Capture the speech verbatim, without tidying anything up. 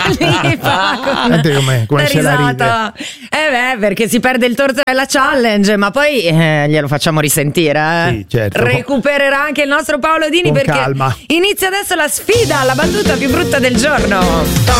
lì fa Senti come, come se la ride. Eh beh, perché si perde il Tortorella Challenge, ma poi eh, glielo facciamo risentire. Eh? Sì, certo. Recupererà anche il nostro Paolo Dini Con perché calma. inizia adesso la sfida, la battuta più brutta del giorno.